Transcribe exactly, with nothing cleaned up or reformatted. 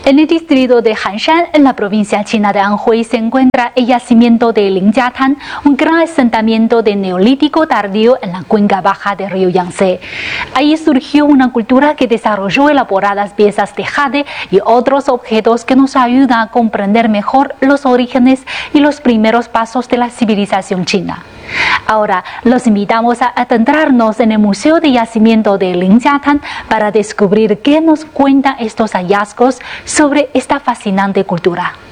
En el distrito de Hanshan, en la provincia china de Anhui, se encuentra el yacimiento de Lingjiatán, un gran asentamiento de neolítico tardío en la cuenca baja del río Yangtze. Ahí surgió una cultura que desarrolló elaboradas piezas de jade y otros objetos que nos ayudan a comprender mejor los orígenes y los primeros pasos de la civilización china. Ahora los invitamos a adentrarnos en el Museo de Yacimiento de Lingjiatán para descubrir qué nos cuentan estos hallazgos sobre esta fascinante cultura.